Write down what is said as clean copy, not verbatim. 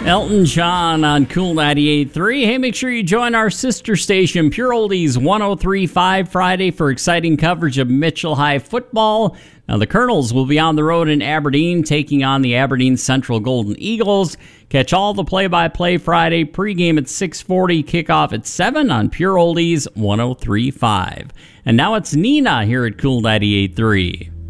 Elton John on Cool 98.3. Hey, make sure you join our sister station, Pure Oldies 103.5 Friday for exciting coverage of Mitchell High football. Now, the Colonels will be on the road in Aberdeen, taking on the Aberdeen Central Golden Eagles. Catch all the play-by-play Friday, pregame at 6:40, kickoff at 7 on Pure Oldies 103.5. And now it's Nina here at Cool 98.3.